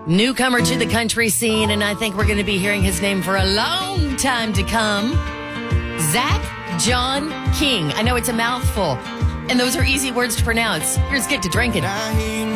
Newcomer to the country scene, and I think we're going to be hearing his name for a long time to come. Zach John King. I know it's a mouthful, and those are easy words to pronounce. Here's Get to Drinking.